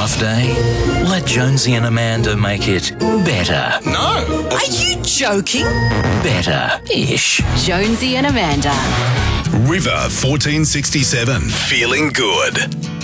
rough day? Let Jonesy and Amanda make it better. No. Are you joking? Better-ish. Jonesy and Amanda. River 1467. Feeling good.